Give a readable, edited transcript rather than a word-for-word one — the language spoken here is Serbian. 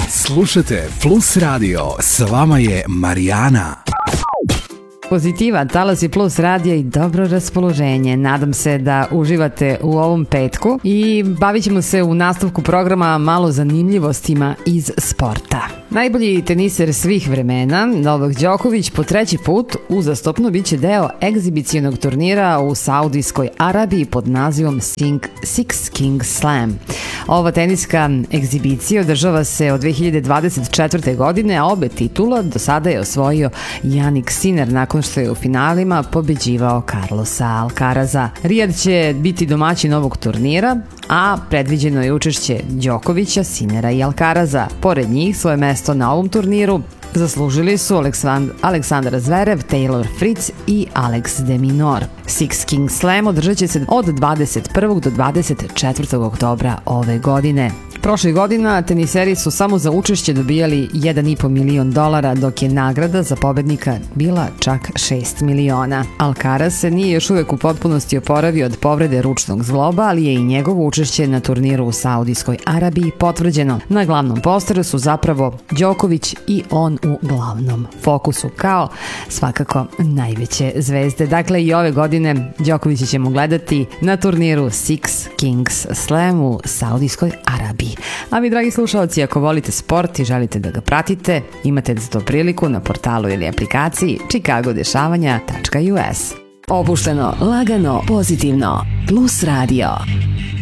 Slušajte Plus Radio, s vama je Marijana. Pozitiva, Talasi Plus radija i dobro raspoloženje. Nadam se da uživate u ovom petku i bavit ćemo se u nastavku programa malo zanimljivostima iz sporta. Najbolji teniser svih vremena, Novak Đoković, po treći put uzastopno biće deo egzibicionog turnira u Saudijskoj Arabiji pod nazivom Six Kings Slam. Ova teniska egzibicija održava se od 2024. godine, a obe titula do sada je osvojio Jannik Sinner nakon što je u finalima pobeđivao Carlosa Alcaraza. Rijad će biti domaćin ovog turnira, a predviđeno je učešće Đokovića, Sinnera i Alcaraza. Pored njih svoje mesto na ovom turniru zaslužili su Aleksandar Zverev, Taylor Fritz i Alex de Minaur. Six Kings Slam održat će se od 21. do 24. oktobra ove godine. Prošle godina teniseri su samo za učešće dobijali $1,5 milion, dok je nagrada za pobednika bila čak 6 miliona. Alcaraz se nije još uvek u potpunosti oporavio od povrede ručnog zgloba, ali je i njegovo učešće na turniru u Saudijskoj Arabiji potvrđeno. Na glavnom posteru su zapravo Đoković i on u glavnom fokusu, kao svakako najveće zvezde. Dakle, i ove godine Đokovića ćemo gledati na turniru Six Kings Slam u Saudijskoj Arabiji. A vi, dragi slušalci, ako volite sport i želite da ga pratite, imate za to priliku na portalu ili aplikaciji chicagodešavanja.us. Opušteno, lagano, pozitivno. Plus Radio.